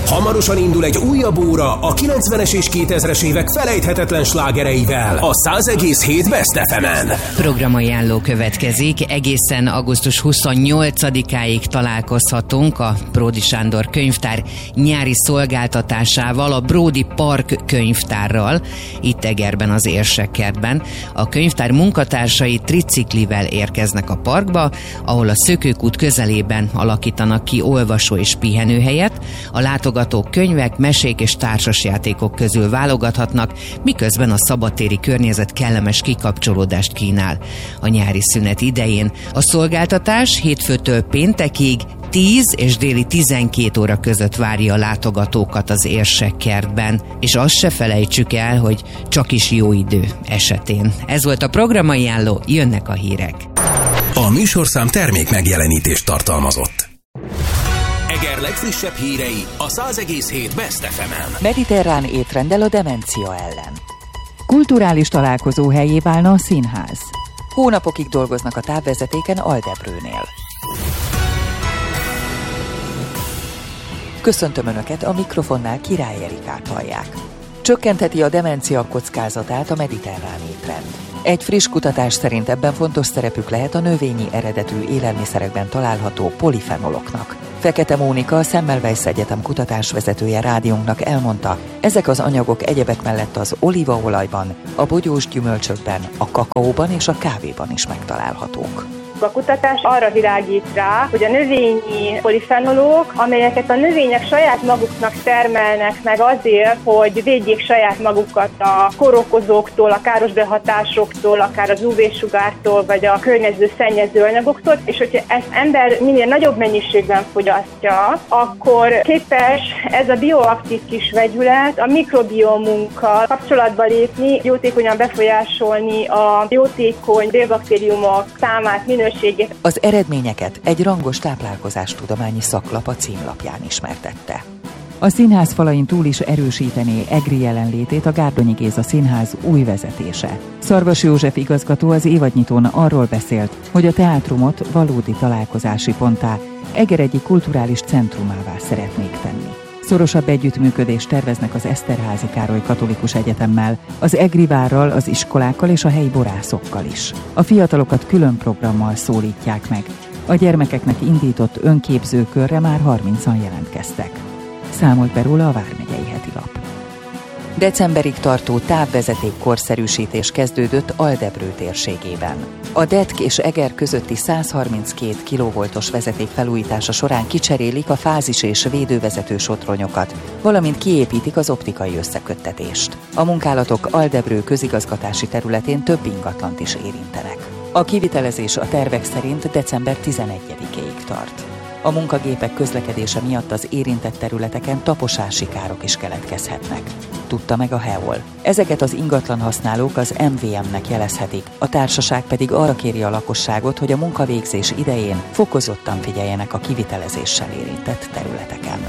Hamarosan indul egy újabb óra a 90-es és 2000-es évek felejthetetlen slágereivel a 100,7 Best FM-en. Programajánló következik. Egészen augusztus 28-áig találkozhatunk a Bródy Sándor könyvtár nyári szolgáltatásával, a Bródy Park könyvtárral, itt Egerben, az Érsekkertben. A könyvtár munkatársai triciklivel érkeznek a parkba, ahol a Szökőkút közelében alakítanak ki olvasó és pihenőhelyet. A látogatók könyvek, mesék és társasjátékok közül válogathatnak, miközben a szabadtéri környezet kellemes kikapcsolódást kínál. A nyári szünet idején a szolgáltatás hétfőtől péntekig 10 és déli 12 óra között várja a látogatókat az Érsekkertben, és azt se felejtsük el, hogy csak is jó idő esetén. Ez volt a programajánló, jönnek a hírek. A műsorszám termék megjelenítést tartalmazott. Eger legfrissebb hírei a 100,7 Best FM-en. Mediterrán étrendel a demencia ellen. Kulturális találkozó helyé válna a színház. Hónapokig dolgoznak a távvezetéken Aldebrőnél. Köszöntöm Önöket, a mikrofonnál Király Erikát hallják. Csökkentheti a demencia kockázatát a mediterrán étrend. Egy friss kutatás szerint ebben fontos szerepük lehet a növényi eredetű élelmiszerekben található polifenoloknak. Fekete Mónika, a Semmelweis Egyetem kutatásvezetője rádiónknak elmondta, ezek az anyagok egyebek mellett az olívaolajban, a bogyós gyümölcsökben, a kakaóban és a kávéban is megtalálhatók. A kutatás arra világít rá, hogy a növényi polifenolok, amelyeket a növények saját maguknak termelnek meg azért, hogy védjék saját magukat a kórokozóktól, a káros behatásoktól, akár az UV-sugártól, vagy a környező szennyező anyagoktól, és hogyha ezt ember minél nagyobb mennyiségben fogyasztja, akkor képes ez a bioaktív kis vegyület a mikrobiomunkkal kapcsolatba lépni, jótékonyan befolyásolni a jótékony bélbaktériumok számát, minőségét. Az eredményeket egy rangos táplálkozástudományi szaklap a címlapján ismertette. A színház falain túl is erősítené egri jelenlétét a Gárdonyi Géza Színház új vezetése. Szarvas József igazgató az évadnyitón arról beszélt, hogy a teátrumot valódi találkozási ponttá, Eger egyik kulturális centrumává szeretnék tenni. Szorosabb együttműködést terveznek az Eszterházy Károly Katolikus Egyetemmel, az egri várral, az iskolákkal és a helyi borászokkal is. A fiatalokat külön programmal szólítják meg. A gyermekeknek indított önképzőkörre már 30-an jelentkeztek. Számolt be róla a Vármegyei Heti Lap. Decemberig tartó távvezeték korszerűsítés kezdődött Aldebrő térségében. A Detk és Eger közötti 132 kV-os vezeték felújítása során kicserélik a fázis és védővezető sotronyokat, valamint kiépítik az optikai összeköttetést. A munkálatok Aldebrő közigazgatási területén több ingatlant is érintenek. A kivitelezés a tervek szerint december 11-ig tart. A munkagépek közlekedése miatt az érintett területeken taposási károk is keletkezhetnek, tudta meg a HEOL. Ezeket az ingatlan használók az MVM-nek jelezhetik, a társaság pedig arra kéri a lakosságot, hogy a munkavégzés idején fokozottan figyeljenek a kivitelezéssel érintett területeken.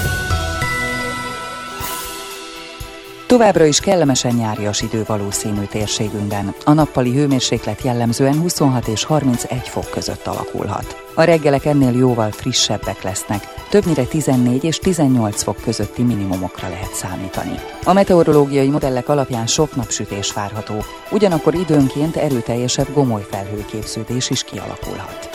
Továbbra is kellemesen nyárias idő valószínű térségünkben. A nappali hőmérséklet jellemzően 26 és 31 fok között alakulhat. A reggelek ennél jóval frissebbek lesznek, többnyire 14 és 18 fok közötti minimumokra lehet számítani. A meteorológiai modellek alapján sok napsütés várható, ugyanakkor időnként erőteljesebb gomolyfelhőképződés is kialakulhat.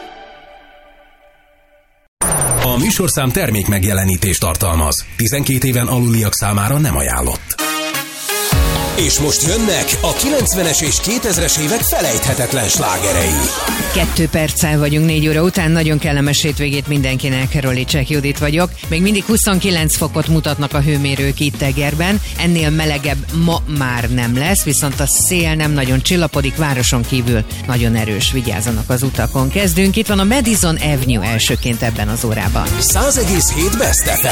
A műsorszám termék megjelenítést tartalmaz. 12 éven aluliak számára nem ajánlott. És most jönnek a 90-es és 2000-es évek felejthetetlen slágerei. 2 perccel vagyunk 4 óra után, nagyon kellemes hétvégét mindenkinek, Rolicek Judit vagyok. Még mindig 29 fokot mutatnak a hőmérők itt Egerben, ennél melegebb ma már nem lesz, viszont a szél nem nagyon csillapodik, városon kívül nagyon erős, vigyázzanak az utakon. Kezdünk, itt van a Madison Avenue elsőként ebben az órában. 100,7 Best FM.